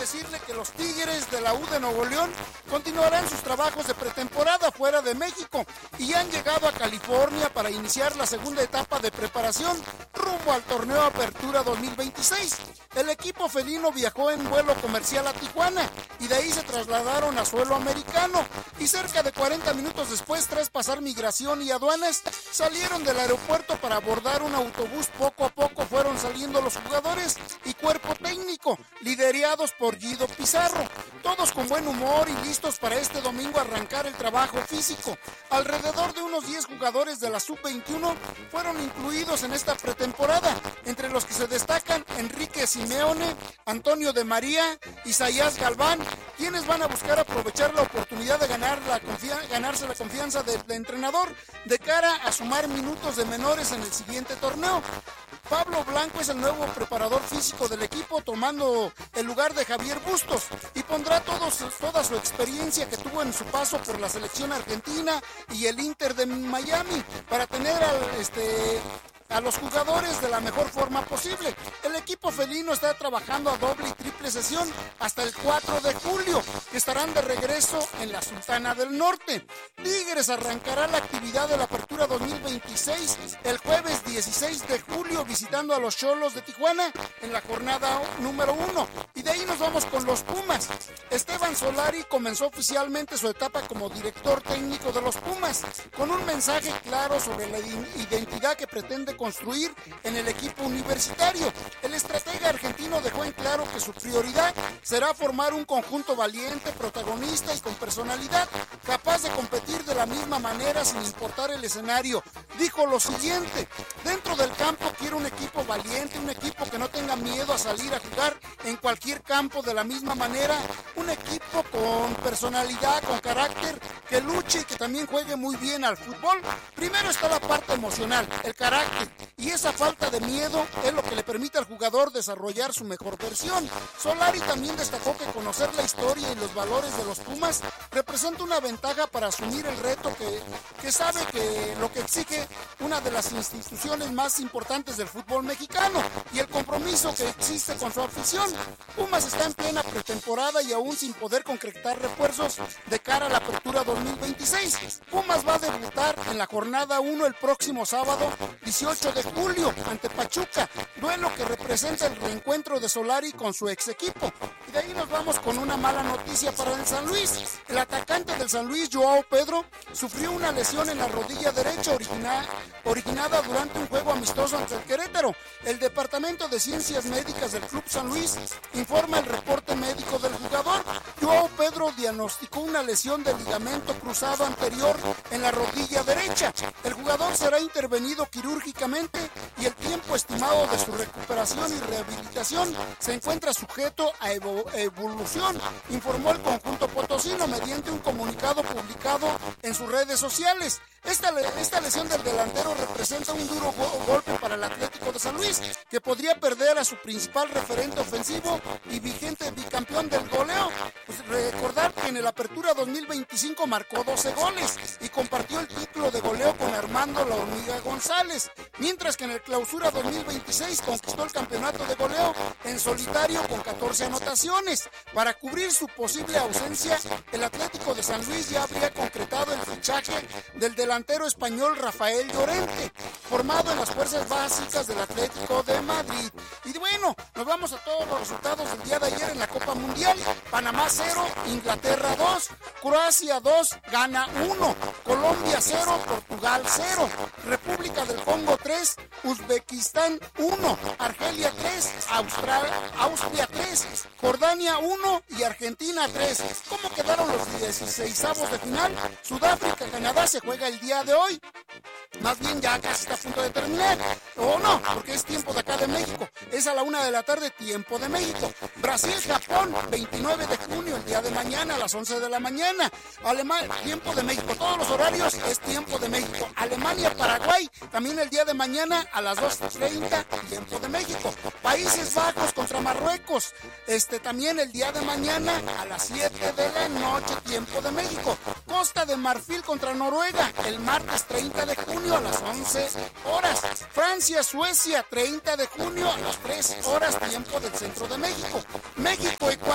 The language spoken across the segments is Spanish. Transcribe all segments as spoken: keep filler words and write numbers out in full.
decirle que los Tigres de la U de Nuevo León continuarán sus trabajos de pretemporada fuera de México y han llegado a California para iniciar la segunda etapa de preparación rumbo al torneo Apertura dos mil veintiséis. El equipo felino viajó en vuelo comercial a Tijuana y de ahí se trasladaron a suelo americano y cerca de cuarenta minutos después, tras pasar migración y aduanas, salieron del aeropuerto para abordar un autobús. Poco a poco fueron saliendo los jugadores y cuerpo técnico, liderados por Guido Pizarro, todos con buen humor y listos para este domingo arrancar el trabajo físico. Alrededor de unos diez jugadores de la sub veintiuno fueron incluidos en esta pretemporada, entre los que se destacan Enrique Simeone, Antonio de María, Isaías Galván, quienes van a buscar aprovechar la oportunidad de ganar la confianza, ganarse la confianza del entrenador de cara a sumar minutos de menores en el siguiente torneo. Pablo Blanco es el nuevo preparador físico del equipo, tomando el lugar de Javier Bustos, y pondrá todos, toda su experiencia que tuvo en su paso por la selección argentina y el Inter de Miami para tener al, este, a los jugadores de la mejor forma posible. El equipo felino está trabajando a doble y triple sesión hasta el cuatro de julio, que estarán de regreso en la Sultana del Norte. Tigres arrancará la actividad de la Apertura dos mil veintiséis el jueves dieciséis de julio visitando a los Xolos de Tijuana en la jornada número uno. Y de ahí nos vamos con los Pumas. Esteban Solari comenzó oficialmente su etapa como director técnico de los Pumas, con un mensaje claro sobre la identidad que pretende construir en el equipo universitario. El estratega argentino dejó en claro que su prioridad será formar un conjunto valiente, protagonista y con personalidad, capaz de competir de la misma manera sin importar el escenario. Dijo lo siguiente: dentro del campo quiero un equipo valiente, un equipo que no tenga miedo a salir a jugar en cualquier campo de la misma manera, un equipo con personalidad, con carácter, que luche y que también juegue muy bien al fútbol. Primero está la parte emocional, el carácter, y esa falta de miedo es lo que le permite al jugador desarrollar su mejor versión. Solari también destacó que conocer la historia y los valores de los Pumas representa una ventaja para asumir el reto que, que sabe que lo que exige una de las instituciones más importantes del fútbol mexicano y el compromiso que existe con su afición. Pumas está en plena pretemporada y aún sin poder concretar refuerzos de cara a la Apertura dos mil veintiséis. Pumas va a debutar en la jornada uno el próximo sábado dieciocho de julio ante Pachuca, duelo que representa el reencuentro de Solari con su ex equipo. Y de ahí nos vamos con una mala noticia para el San Luis. El atacante del San Luis, Joao Pedro, sufrió una lesión en la rodilla derecha origina, originada durante un juego amistoso ante el Querétaro. El Departamento de Ciencias Médicas del Club San Luis informa el reporte médico del jugador. Joao Pedro diagnosticó una lesión del ligamento cruzado anterior en la rodilla derecha. El jugador será intervenido quirúrgicamente y el tiempo estimado de su recuperación y rehabilitación se encuentra sujeto a evo- evolución, informó el conjunto potosino mediante un comunicado publicado en sus redes sociales. Esta, esta lesión del delantero representa un duro go- golpe para el Atlético de San Luis, que podría perder a su principal referente ofensivo y vigente bicampeón del goleo. Pues recordar que en el Apertura dos mil veinticinco marcó doce goles y compartió el título de goleo con Armando La Hormiga González, mientras que en el Clausura dos mil veintiséis conquistó el campeonato de goleo en solitario con catorce anotaciones. Para cubrir su posible ausencia, el Atlético de San Luis ya habría concretado el fichaje del delantero español Rafael Llorente, formado en las fuerzas básicas del Atlético de Madrid. Y bueno, nos vamos a todos los resultados del día de ayer en la Copa Mundial. Panamá cero, Inglaterra dos, Croacia dos, Ghana uno, Colombia cero, Portugal cero, República del Congo tres, Uzbekistán uno, Argelia tres, Austria, Austria tres, Jordania uno y Argentina tres. ¿Cómo quedaron los dieciseisavos de final? Sudáfrica, Canadá se juega el día de hoy. Más bien ya casi está a punto de terminar. O no, porque es tiempo de acá de México. Es a la una de la tarde, tiempo de México. Brasil, Japón, veintinueve de junio, el día de mañana a las once de la mañana. Alemania, tiempo de México. Todos los horarios es tiempo de México. Alemania, Paraguay, también el día de mañana a las dos treinta, tiempo de México. Países Bajos contra Marruecos, este también el día de mañana a las siete de la noche, tiempo de México. Costa de Marfil contra Noruega, el martes treinta de junio a las once horas. Francia, Suecia, treinta de junio a las tres horas, tiempo del centro de México. México, Ecuador.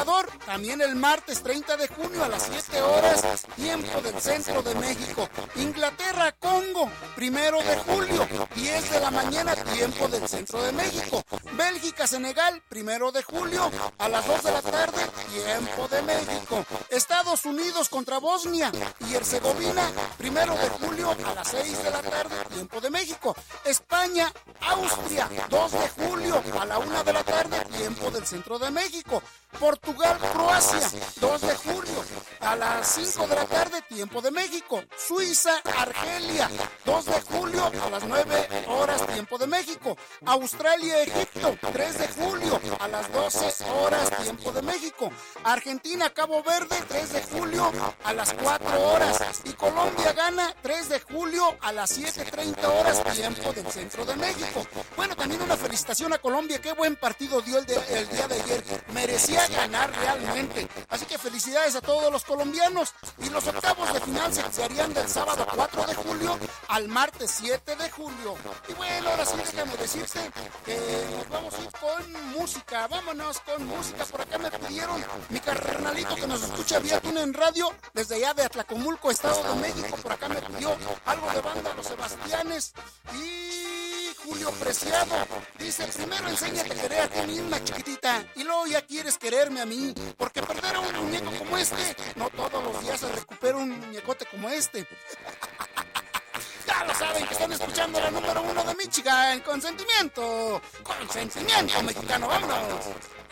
Ecuador, también el martes treinta de junio a las siete horas, tiempo del centro de México. Inglaterra, Congo, primero de julio, diez de la mañana, tiempo del centro de México. Bélgica, Senegal, primero de julio a las dos de la tarde, tiempo de México. Estados Unidos contra Bosnia y Herzegovina, primero de julio a las seis de la tarde, tiempo de México. España, Austria, dos de julio a la una de la tarde, tiempo del centro de México. Portugal, Croacia, dos de julio a las cinco de la tarde, tiempo de México. Suiza, Argelia, dos de julio a las nueve horas, tiempo de México. Australia, Egipto, tres de julio a las doce horas, tiempo de México. Argentina, Cabo Verde, tres de julio a las cuatro horas. Y Colombia, Ghana, tres de julio a las siete treinta horas, tiempo del centro de México. Bueno, también una felicitación a Colombia, qué buen partido dio el, de, el día de ayer, merecía ganar realmente, así que felicidades a todos los colombianos. Y los octavos de final se jugarían del sábado cuatro de julio al martes siete de julio. Y bueno, ahora sí déjame decirte que nos vamos a ir con música, vámonos con música. Por acá me pidieron mi carnalito que nos escucha vía TuneIn Radio desde allá de Atlacomulco, Estado de México. Por acá me pidió algo de banda Los Sebastianes y Julio Preciado. Dice, primero enséñate a querer a ti misma, chiquitita, y luego ya quieres quererme a mí, porque perder a un muñeco como este, no todos los días se recupera un muñecote como este. Ya lo saben que están escuchando la número uno de Michigan, con sentimiento, con sentimiento mexicano, vámonos.